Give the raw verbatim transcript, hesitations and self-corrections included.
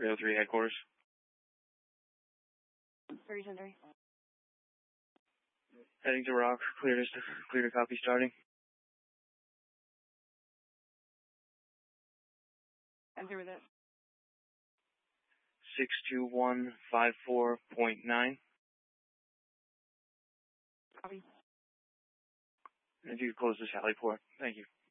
three oh three headquarters. three ten three. Heading to Rock. Clear to, clear to copy starting. I'm through with it. six two one five four point nine. Copy. If you could close the Sally port. Thank you.